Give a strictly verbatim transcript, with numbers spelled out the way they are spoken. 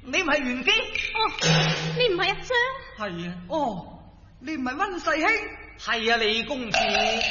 你唔係袁基？ 哦，你唔係阿張？ 係啊。 哦，你唔係溫世兄？ 係啊，李公子。